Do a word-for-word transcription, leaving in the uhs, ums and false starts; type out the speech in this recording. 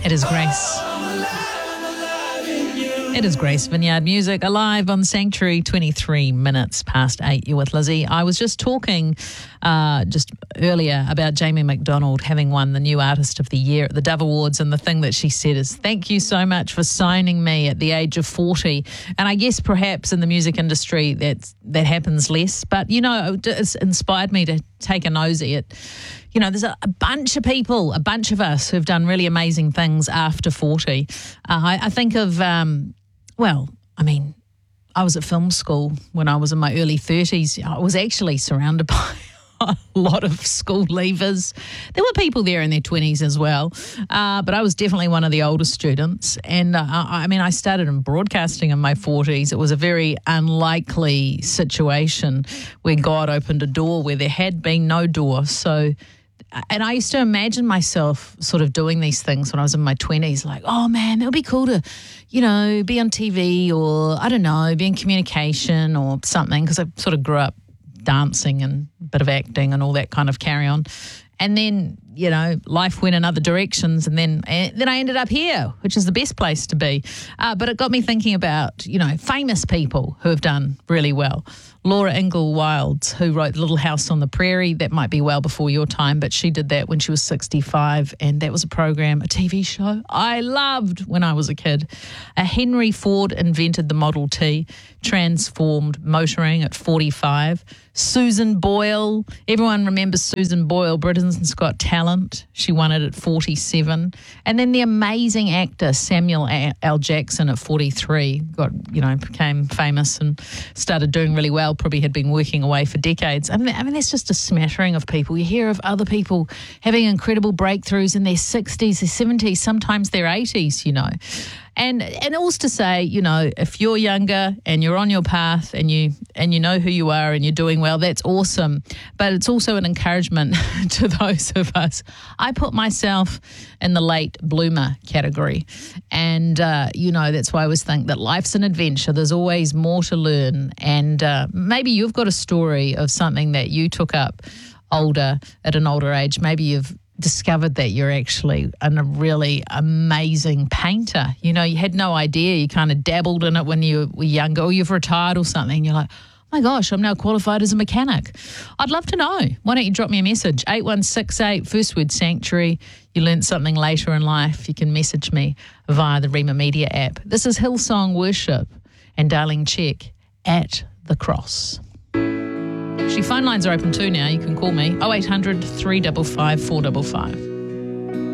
It is Grace. It is Grace Vineyard Music, alive on Sanctuary, twenty-three minutes past eight. You're with Lizzie. I was just talking uh, just earlier about Jamie McDonald having won the New Artist of the Year at the Dove Awards, and the thing that she said is, thank you so much for signing me at the age of forty. And I guess perhaps in the music industry that's, that happens less, but, you know, it's inspired me to take a nosy at, you know, there's a, a bunch of people, a bunch of us who've done really amazing things after forty. Uh, I, I think of... Um, Well, I mean, I was at film school when I was in my early thirties. I was actually surrounded by a lot of school leavers. There were people there in their twenties as well, uh, but I was definitely one of the older students. And uh, I mean, I started in broadcasting in my forties. It was a very unlikely situation where God opened a door where there had been no door. So... And I used to imagine myself sort of doing these things when I was in my twenties, like, oh, man, it would be cool to, you know, be on T V or, I don't know, be in communication or something, because I sort of grew up dancing and a bit of acting and all that kind of carry on. And then, you know, life went in other directions, and then and then I ended up here, which is the best place to be. Uh, but it got me thinking about, you know, famous people who have done really well. Laura Ingalls Wilder, who wrote Little House on the Prairie, that might be well before your time, but she did that when she was sixty-five, and that was a program, a T V show I loved when I was a kid. Uh, Henry Ford invented the Model T, transformed motoring at forty-five. Susan Boyle, everyone remembers Susan Boyle, Britain's Got Talent. She won it at forty-seven. And then the amazing actor Samuel L. Jackson at forty-three got, you know, became famous and started doing really well, probably had been working away for decades. I mean, I mean, that's just a smattering of people. You hear of other people having incredible breakthroughs in their sixties, their seventies, sometimes their eighties, you know. And and also to say, you know, if you're younger and you're on your path and you and you know who you are and you're doing well, that's awesome. But it's also an encouragement to those of us. I put myself in the late bloomer category. And, uh, you know, that's why I always think that life's an adventure. There's always more to learn. And uh, maybe you've got a story of something that you took up older, at an older age. Maybe you've discovered that you're actually a really amazing painter. You know, you had no idea. You kind of dabbled in it when you were younger, or you've retired or something. You're like, oh my gosh, I'm now qualified as a mechanic. I'd love to know. Why don't you drop me a message? eight one six eight, first word Sanctuary. You learned something later in life. You can message me via the Rema Media app. This is Hillsong Worship and Darling Check at the Cross. Actually, phone lines are open too now. You can call me oh eight hundred, three five five, four five five.